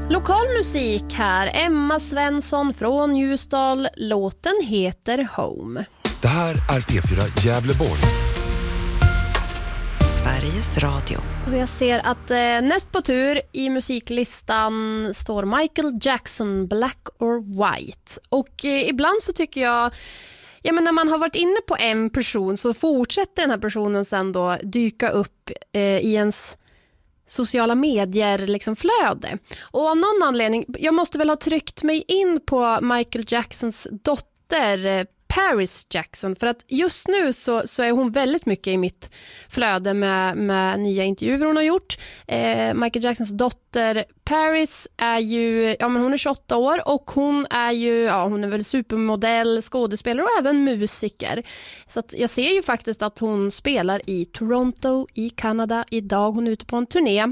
Lokal musik här, Emma Svensson från Ljusdal. Låten heter Home. Det här är P4 Gävleborg. Sveriges Radio. Och jag ser att näst på tur i musiklistan står Michael Jackson, Black or White. Och ibland så tycker jag, när man har varit inne på en person så fortsätter den här personen sen då dyka upp i ens sociala medier liksom flöde. Och av någon anledning, jag måste väl ha tryckt mig in på Michael Jacksons dotter Paris Jackson, för att just nu så är hon väldigt mycket i mitt flöde med nya intervjuer hon har gjort. Michael Jacksons dotter Paris är ju, hon är 28 år och hon är ju, hon är väl supermodell, skådespelare och även musiker. Så att jag ser ju faktiskt att hon spelar i Toronto i Kanada idag. Hon är ute på en turné.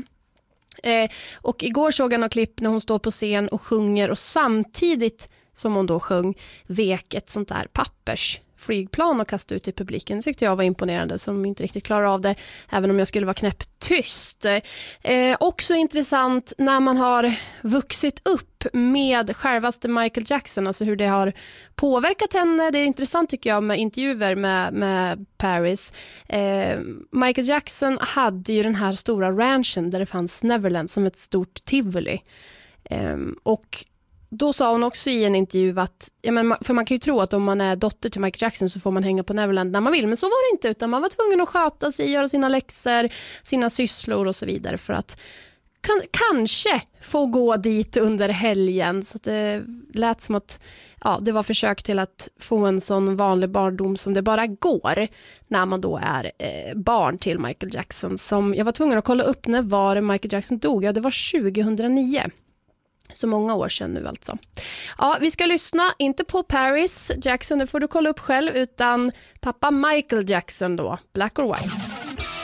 Och igår såg jag några klipp när hon står på scen och sjunger, och samtidigt som hon då sjöng vek ett sånt där pappersflygplan och kastade ut i publiken. Det tyckte jag var imponerande, som inte riktigt klarar av det även om jag skulle vara knäpptyst. Också intressant när man har vuxit upp med självaste Michael Jackson, alltså hur det har påverkat henne. Det är intressant tycker jag med intervjuer med Paris. Michael Jackson hade ju den här stora ranchen där det fanns Neverland som ett stort tivoli. Och då sa hon också i en intervju att, för man kan ju tro att om man är dotter till Michael Jackson så får man hänga på Neverland när man vill, men så var det inte, utan man var tvungen att sköta sig, göra sina läxor, sina sysslor och så vidare för att kanske få gå dit under helgen. Så att det lät som att det var försök till att få en sån vanlig barndom som det bara går när man då är barn till Michael Jackson. Som jag var tvungen att kolla upp när var Michael Jackson dog. Ja, det var 2009. Så många år sedan nu alltså. Ja, vi ska lyssna inte på Paris Jackson, det får du kolla upp själv, utan pappa Michael Jackson då, Black or White.